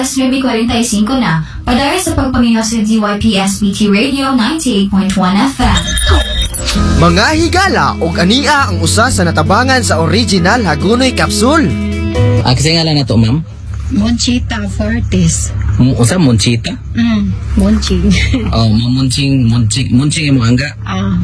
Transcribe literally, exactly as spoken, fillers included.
nine forty-five na, padara sa pagpaminaw sa D Y P S B T Radio ninety-eight point one F M. Mga higala og ania ang usa sa natabangan sa original Hagunoy Capsule. Ah, kasi nga lang na to, ma'am? Monchita Fortis. M- usa, Monchita? Mm, Monching. Oh, munching, munching, munching mo angga. Ah.